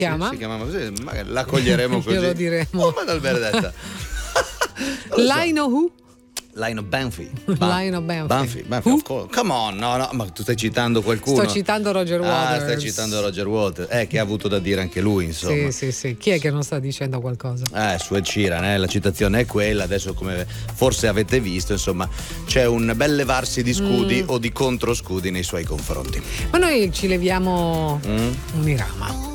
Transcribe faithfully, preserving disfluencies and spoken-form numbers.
chiama? Sì, si chiama così, magari la coglieremo così. Glielo diremo. Oh, ma dal Benedetta. Lino who? Lino Banfi. Lino Banfi. Banfi, Banfi of course. Come on, no, no, ma tu stai citando qualcuno? Sto citando Roger Waters. Ah, stai citando Roger Waters, eh, che ha avuto da dire anche lui, insomma. Sì, sì, sì. Chi è che non sta dicendo qualcosa? Eh, su Ed Sheeran, eh, la citazione è quella. Adesso, come forse avete visto, insomma, c'è un bel levarsi di scudi Mm. o di controscudi nei suoi confronti. Ma noi ci leviamo Mm? un irama.